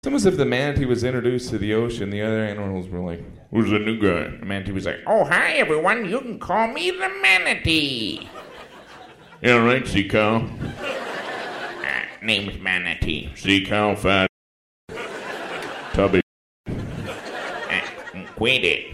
It's almost as if the manatee was introduced to the ocean. The other animals were like, "Who's the new guy?" The manatee was like, "Oh, hi, everyone. You can call me the manatee." Yeah, right, sea cow. Name's Manatee. Sea cow, fat, tubby. Quit it.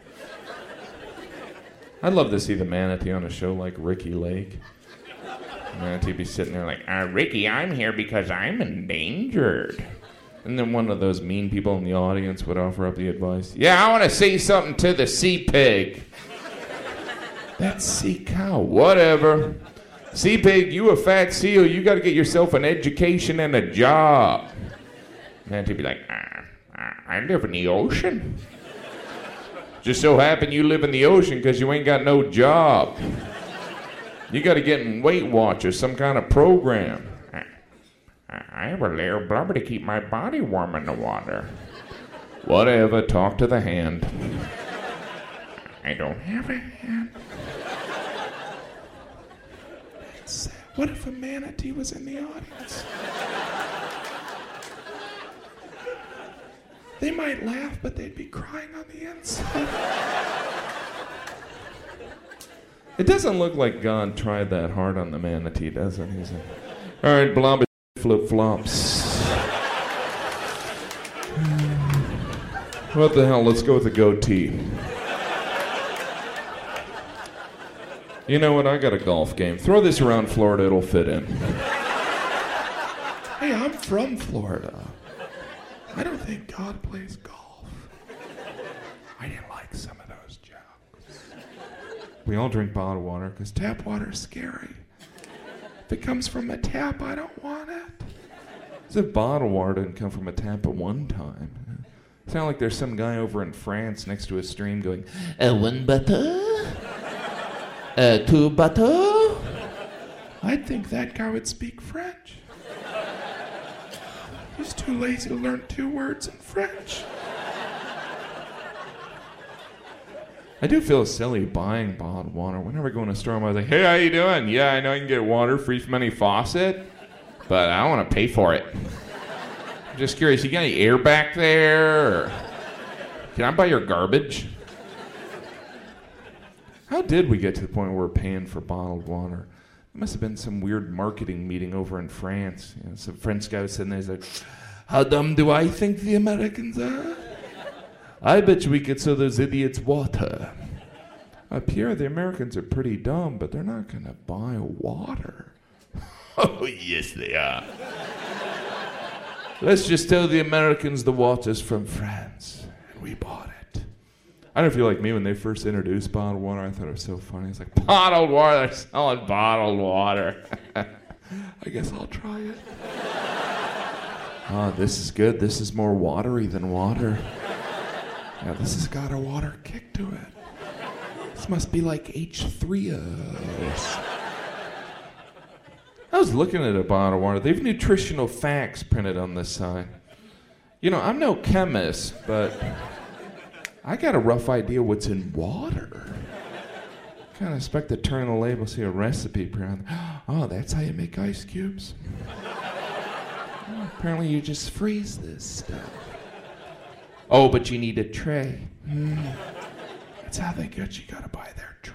I'd love to see the manatee on a show like Ricky Lake. The manatee be sitting there like, Ricky, I'm here because I'm endangered. And then one of those mean people in the audience would offer up the advice, "Yeah, I want to say something to the sea pig." That's sea cow. Whatever. Sea pig, you a fat seal. You got to get yourself an education and a job. Manatee be like, I live in the ocean. Just so happen you live in the ocean because you ain't got no job. You got to get in Weight Watchers, some kind of program. I have a layer of blubber to keep my body warm in the water. Whatever, talk to the hand. I don't have a hand. What if a manatee was in the audience? They might laugh, but they'd be crying on the inside. It doesn't look like God tried that hard on the manatee, does it? He's like, all right, blob flip-flops. What the hell? Let's go with the goatee. You know what? I got a golf game. Throw this around Florida, it'll fit in. Hey, I'm from Florida. I don't think God plays golf. I didn't like some of those jokes. We all drink bottled water because tap water is scary. If it comes from a tap, I don't want it. As if bottled water didn't come from a tap at one time. It sounds like there's some guy over in France next to a stream going, one butter? Two butter? I'd think that guy would speak French. He's too lazy to learn 2 words in French. I do feel silly buying bottled water. Whenever I go in a store, I'm always like, "Hey, how you doing? Yeah, I know you can get water free from any faucet, but I don't want to pay for it. I'm just curious, you got any air back there? Or can I buy your garbage?" How did we get to the point where we're paying for bottled water? There must have been some weird marketing meeting over in France. You know, some French guy was sitting there, he's like, "How dumb do I think the Americans are? I bet you we could sell those idiots water. Pierre, the Americans are pretty dumb, but they're not going to buy water." "Oh, yes, they are. Let's just tell the Americans the water's from France, and we bought it." I don't feel like me when they first introduced bottled water. I thought it was so funny. It's like, bottled water, they're selling bottled water. I guess I'll try it. Oh, this is good. This is more watery than water. Yeah, this has got a water kick to it. This must be like H3O. I was looking at a bottle of water. They have nutritional facts printed on this side. You know, I'm no chemist, but I got a rough idea what's in water. Kind of expect to turn the label, see a recipe around. Oh, that's how you make ice cubes. Oh, apparently you just freeze this stuff. Oh, but you need a tray. That's how they get you. Gotta buy their tray.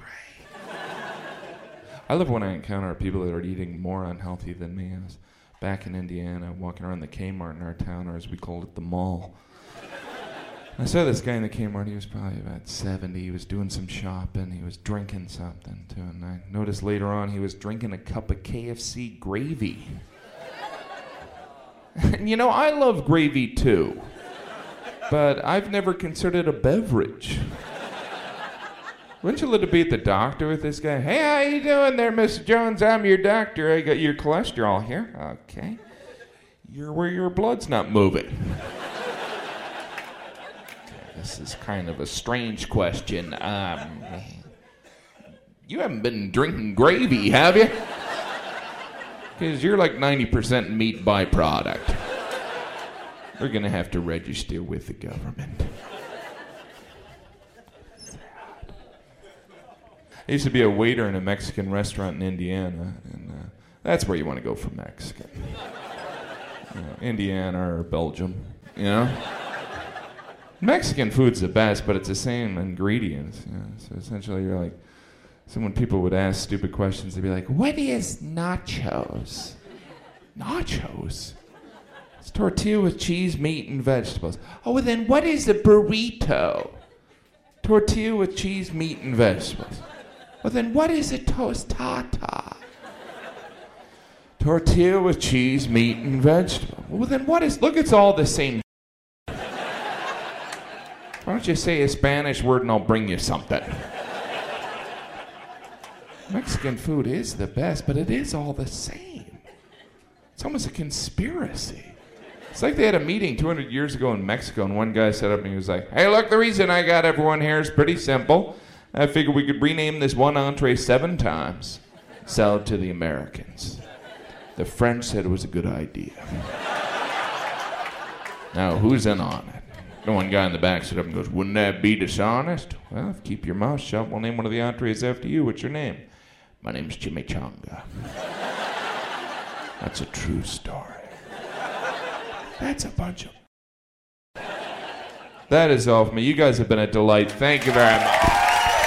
I love when I encounter people that are eating more unhealthy than me. I was back in Indiana, walking around the Kmart in our town, or as we called it, the mall. I saw this guy in the Kmart. He was probably about 70. He was doing some shopping. He was drinking something, too. And I noticed later on he was drinking a cup of KFC gravy. And you know, I love gravy, too. But I've never considered it a beverage. Wouldn't you love to be at the doctor with this guy? "Hey, how you doing there, Mr. Jones? I'm your doctor. I got your cholesterol here." "Okay. You're where your blood's not moving." This is kind of a strange question. You haven't been drinking gravy, have you? Because you're like 90% meat byproduct. We're going to have to register with the government. I used to be a waiter in a Mexican restaurant in Indiana, and that's where you want to go for Mexican. Indiana or Belgium. you know? Mexican food's the best, but it's the same ingredients. You know? So essentially, you're like, so when people would ask stupid questions, they'd be like, what is nachos? Nachos? It's tortilla with cheese, meat, and vegetables. Oh, well then what is a burrito? Tortilla with cheese, meat, and vegetables. Well then what is a tostada? Tortilla with cheese, meat, and vegetables. Well then what is, look, it's all the same. Why don't you say a Spanish word and I'll bring you something? Mexican food is the best, but it is all the same. It's almost a conspiracy. It's like they had a meeting 200 years ago in Mexico, and one guy sat up and he was like, hey, look, the reason I got everyone here is pretty simple. I figured we could rename this one entree 7 times, sell it to the Americans. The French said it was a good idea. Now, who's in on it? The one guy in the back stood up and goes, wouldn't that be dishonest? Well, if you keep your mouth shut, we'll name one of the entrees after you. What's your name? My name's Chimichanga. That's a true story. That's a bunch of... That is all for me. You guys have been a delight. Thank you very much.